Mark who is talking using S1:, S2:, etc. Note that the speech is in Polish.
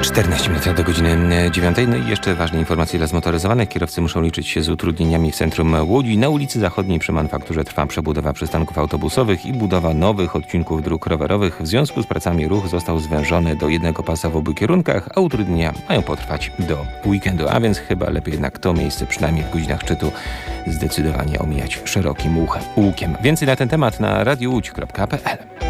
S1: 14 minut do godziny 9. No i jeszcze ważne informacje dla zmotoryzowanych. Kierowcy muszą liczyć się z utrudnieniami w centrum Łodzi. Na ulicy Zachodniej przy Manufakturze trwa przebudowa przystanków autobusowych i budowa nowych odcinków dróg rowerowych. W związku z pracami ruch został zwężony do jednego pasa w obu kierunkach, a utrudnienia mają potrwać do weekendu. A więc chyba lepiej jednak to miejsce, przynajmniej w godzinach szczytu, zdecydowanie omijać szerokim łukiem. Więcej na ten temat na radiowłódź.pl.